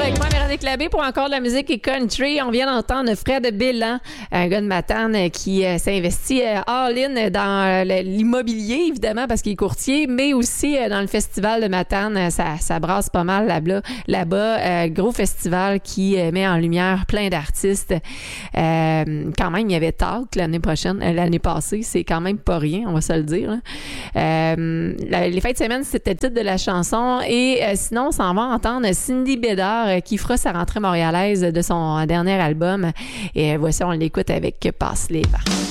avec moi, Véronique Labbé, pour encore de la musique et country. On vient d'entendre Fred Bélan, un gars de Matane qui s'est investi all-in dans l'immobilier, évidemment, parce qu'il est courtier, mais aussi dans le festival de Matane. Ça brasse pas mal là-bas. Gros festival qui met en lumière plein d'artistes. Quand même, il y avait Talk l'année passée. C'est quand même pas rien, on va se le dire. Les fins de semaine, c'était le titre de la chanson. Et sinon, on s'en va entendre Cindy Bédard qui fera sa rentrée montréalaise de son dernier album. Et voici, on l'écoute avec Passe les vents.